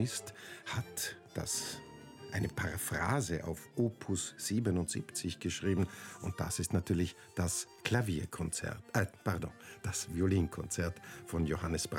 ist, hat eine Paraphrase auf Opus 77 geschrieben, und das ist natürlich das das Violinkonzert von Johannes Brahms.